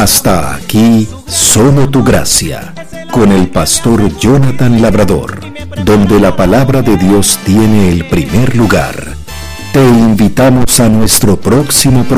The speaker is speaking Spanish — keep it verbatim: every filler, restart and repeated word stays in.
Hasta aquí, solo tu gracia, con el pastor Jonathan Labrador, donde la palabra de Dios tiene el primer lugar. Te invitamos a nuestro próximo programa.